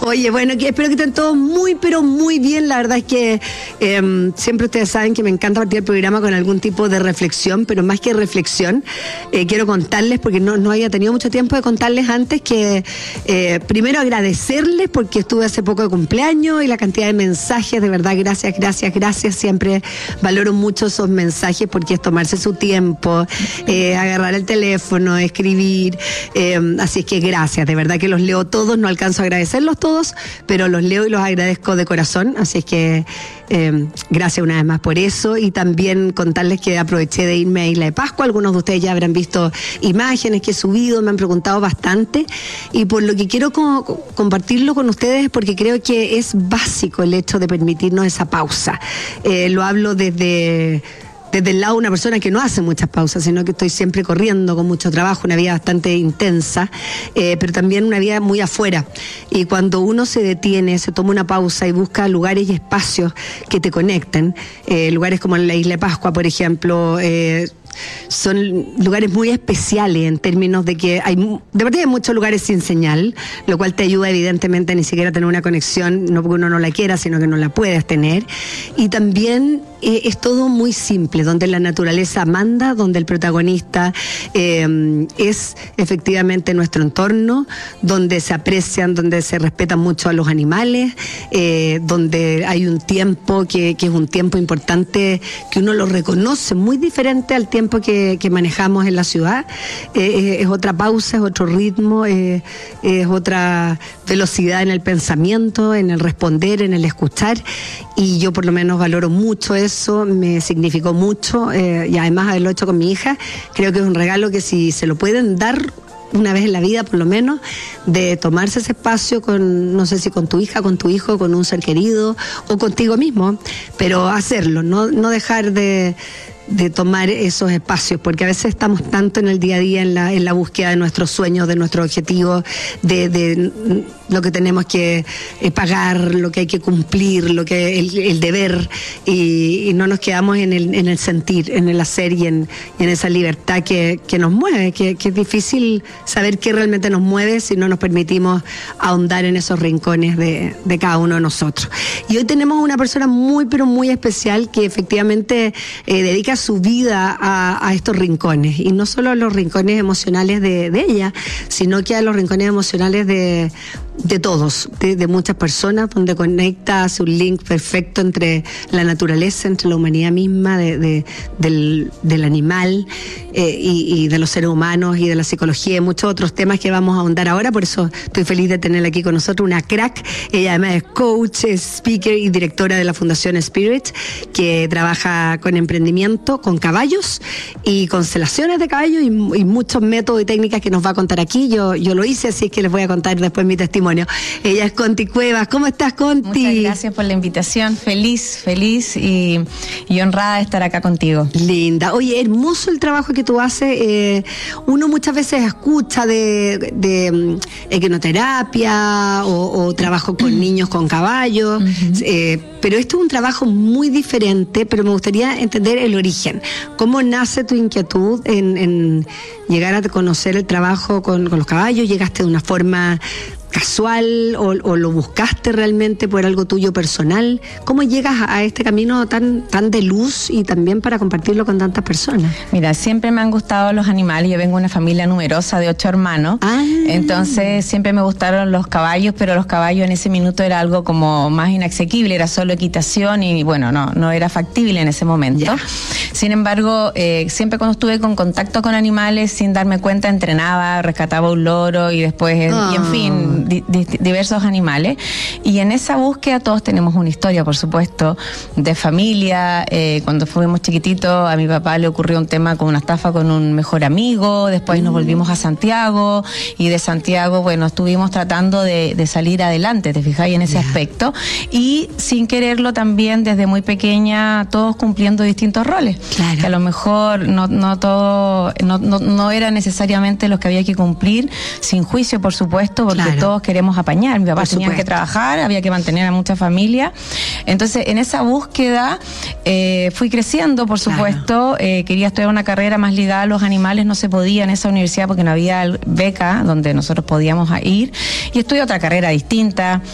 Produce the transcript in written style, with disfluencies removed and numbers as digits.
Oye, bueno, espero que estén todos muy, pero muy bien. La verdad es que siempre ustedes saben que me encanta partir el programa con algún tipo de reflexión, pero más que reflexión, quiero contarles, porque no había tenido mucho tiempo de contarles antes, que primero agradecerles porque estuve hace poco de cumpleaños y la cantidad de mensajes, de verdad, gracias. Siempre valoro mucho esos mensajes porque es tomarse su tiempo, agarrar el teléfono, escribir, así es que gracias, de verdad que los leo todos, no alcanzo a agradecerlos todos, pero los leo y los agradezco de corazón, así es que gracias una vez más por eso. Y también contarles que aproveché de irme a Isla de Pascua. Algunos de ustedes ya habrán visto imágenes que he subido, me han preguntado bastante, y por lo que quiero compartirlo con ustedes es porque creo que es básico el hecho de permitirnos esa pausa. Lo hablo desde el lado de una persona que no hace muchas pausas, sino que estoy siempre corriendo con mucho trabajo, una vida bastante intensa, pero también una vida muy afuera. Y cuando uno se detiene, se toma una pausa y busca lugares y espacios que te conecten, lugares como la Isla de Pascua, por ejemplo, son lugares muy especiales en términos de que hay muchos lugares sin señal, lo cual te ayuda evidentemente a ni siquiera tener una conexión, no porque uno no la quiera, sino que no la puedes tener. Y también es todo muy simple, donde la naturaleza manda, donde el protagonista es efectivamente nuestro entorno, donde se aprecian, donde se respetan mucho a los animales, donde hay un tiempo que es un tiempo importante, que uno lo reconoce, muy diferente al tiempo que manejamos en la ciudad. Es otra pausa, es otro ritmo, es otra velocidad en el pensamiento, en el responder, en el escuchar, y yo por lo menos valoro mucho eso, me significó mucho, y además haberlo hecho con mi hija, creo que es un regalo que si se lo pueden dar una vez en la vida, por lo menos, de tomarse ese espacio con, no sé si con tu hija, con tu hijo, con un ser querido o contigo mismo, pero hacerlo, no dejar de tomar esos espacios, porque a veces estamos tanto en el día a día en la búsqueda de nuestros sueños, de nuestros objetivos, de lo que tenemos que pagar, lo que hay que cumplir, lo que el deber, y no nos quedamos en el sentir, en el hacer y en esa libertad que nos mueve, que es difícil saber qué realmente nos mueve si no nos permitimos ahondar en esos rincones de cada uno de nosotros. Y hoy tenemos una persona muy, pero muy especial que efectivamente dedica su vida a estos rincones, y no solo a los rincones emocionales de ella, sino que a los rincones emocionales de todos, de muchas personas, donde conecta, hace un link perfecto entre la naturaleza, entre la humanidad misma, del animal, y de los seres humanos y de la psicología y muchos otros temas que vamos a ahondar ahora. Por eso estoy feliz de tenerla aquí con nosotros, una crack. Ella además es coach, es speaker y directora de la Fundación Spirit, que trabaja con emprendimiento, con caballos y constelaciones de caballos y muchos métodos y técnicas que nos va a contar aquí. Yo lo hice, así que les voy a contar después mi testimonio. Ella es Conti Cuevas. ¿Cómo estás, Conti? Muchas gracias por la invitación. Feliz y honrada de estar acá contigo. Linda. Oye, hermoso el trabajo que tú haces. Uno muchas veces escucha de equinoterapia o trabajo con niños con caballos, pero esto es un trabajo muy diferente, pero me gustaría entender el origen. ¿Cómo nace tu inquietud en llegar a conocer el trabajo con los caballos? ¿Llegaste de una forma casual o lo buscaste realmente por algo tuyo personal? ¿Cómo llegas a este camino tan de luz y también para compartirlo con tantas personas? Mira, siempre me han gustado los animales. Yo vengo de una familia numerosa de 8 hermanos. Entonces siempre me gustaron los caballos, pero los caballos en ese minuto era algo como más inasequible, era solo equitación y bueno, no era factible en ese momento. Yeah. Sin embargo, siempre cuando estuve con contacto con animales, sin darme cuenta, entrenaba, rescataba un loro y después, y en fin, diversos animales. Y en esa búsqueda todos tenemos una historia, por supuesto, de familia. Cuando fuimos chiquititos, a mi papá le ocurrió un tema con una estafa con un mejor amigo. Después nos volvimos a Santiago, y de Santiago, bueno, estuvimos tratando de salir adelante, ¿te fijáis en ese aspecto? Y sin quererlo también, desde muy pequeña, todos cumpliendo distintos roles. Claro. Que a lo mejor no era necesariamente los que había que cumplir, sin juicio, por supuesto, porque todos queremos apañar. Mi papá tenía que trabajar, había que mantener a mucha familia. Entonces, en esa búsqueda fui creciendo, por supuesto. Quería estudiar una carrera más ligada a los animales, no se podía en esa universidad porque no había beca donde nosotros podíamos ir. Y estudié otra carrera distinta.